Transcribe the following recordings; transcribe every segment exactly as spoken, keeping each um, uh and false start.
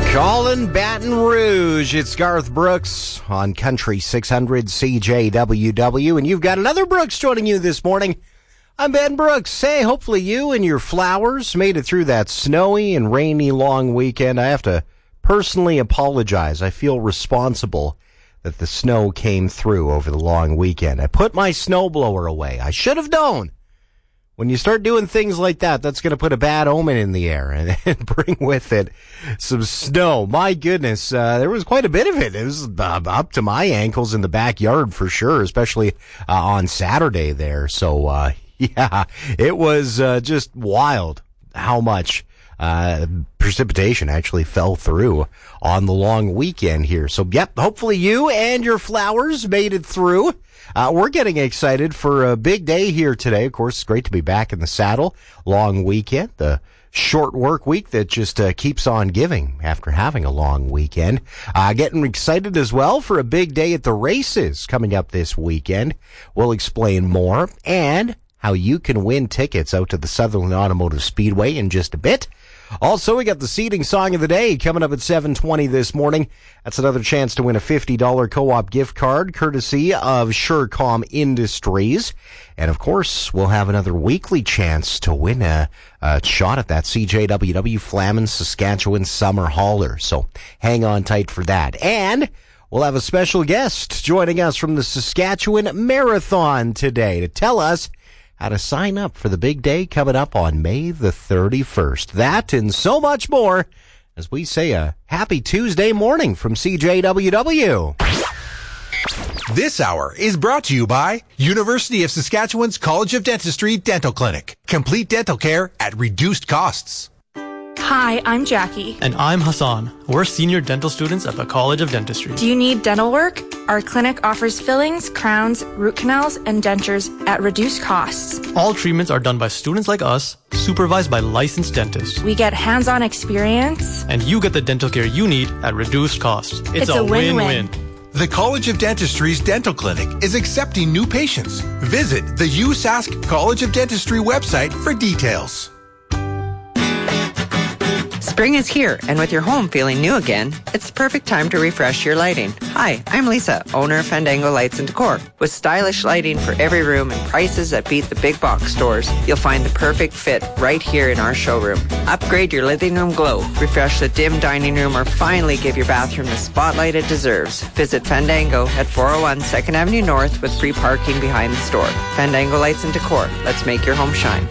Calling Baton Rouge. It's Garth Brooks on Country six hundred C J W W, and you've got another Brooks joining you this morning. I'm Ben Brooks. Hey, hopefully you and your flowers made it through that snowy and rainy long weekend. I have to personally apologize. I feel responsible that the snow came through over the long weekend. I put my snowblower away. I should have known. When you start doing things like that, that's going to put a bad omen in the air and, and bring with it some snow. My goodness, uh, there was quite a bit of it. It was uh, up to my ankles in the backyard for sure, especially uh, on Saturday there. So, uh, yeah, it was uh, just wild how much uh, precipitation actually fell through on the long weekend here. So, yep, hopefully you and your flowers made it through. Uh, we're getting excited for a big day here today. Of course, it's great to be back in the saddle. Long weekend, the short work week that just uh, keeps on giving after having a long weekend. Uh, getting excited as well for a big day at the races coming up this weekend. We'll explain more and how you can win tickets out to the Sutherland Automotive Speedway in just a bit. Also, we got the seating song of the day coming up at seven twenty this morning. That's another chance to win a fifty dollars co-op gift card courtesy of Surecom Industries. And of course, we'll have another weekly chance to win a, a shot at that C J W W Flamin Saskatchewan Summer Hauler. So hang on tight for that. And we'll have a special guest joining us from the Saskatchewan Marathon today to tell us how to sign up for the big day coming up on May the thirty-first. That and so much more as we say a happy Tuesday morning from C J W W. This hour is brought to you by University of Saskatchewan's College of Dentistry Dental Clinic. Complete dental care at reduced costs. Hi, I'm Jackie. And I'm Hassan. We're senior dental students at the College of Dentistry. Do you need dental work? Our clinic offers fillings, crowns, root canals, and dentures at reduced costs. All treatments are done by students like us, supervised by licensed dentists. We get hands-on experience. And you get the dental care you need at reduced costs. It's, it's a, a win-win. win-win. The College of Dentistry's Dental Clinic is accepting new patients. Visit the U S A S C College of Dentistry website for details. Spring is here, and with your home feeling new again, it's the perfect time to refresh your lighting. Hi, I'm Lisa, owner of Fandango Lights and Decor. With stylish lighting for every room and prices that beat the big box stores, you'll find the perfect fit right here in our showroom. Upgrade your living room glow, refresh the dim dining room, or finally give your bathroom the spotlight it deserves. Visit Fandango at four oh one second Avenue North with free parking behind the store. Fandango Lights and Decor. Let's make your home shine.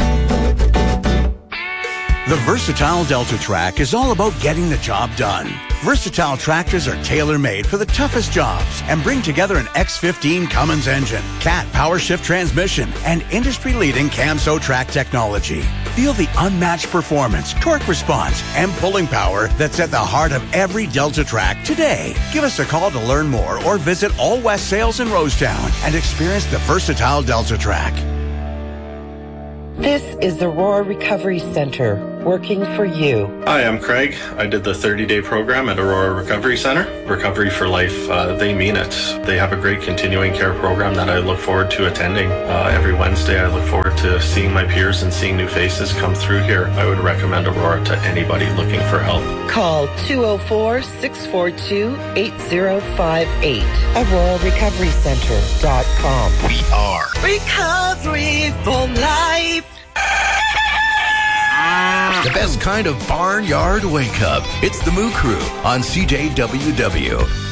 The Versatile Delta Track is all about getting the job done. Versatile tractors are tailor-made for the toughest jobs and bring together an X fifteen Cummins engine, Cat power shift transmission, and industry-leading Camso track technology. Feel the unmatched performance, torque response, and pulling power that's at the heart of every Delta Track today. Give us a call to learn more or visit All West Sales in Rosetown and experience the Versatile Delta Track. This is the Roar Recovery Center, working for you. Hi, I'm Craig. I did the thirty-day program at Aurora Recovery Center. Recovery for Life, uh, they mean it. They have a great continuing care program that I look forward to attending. Uh, every Wednesday, I look forward to seeing my peers and seeing new faces come through here. I would recommend Aurora to anybody looking for help. Call two oh four, six four two, eight oh five eight. Aurora Recovery Center dot com. We are Recovery for Life. The best kind of barnyard wake up. It's the Moo Crew on C J W W.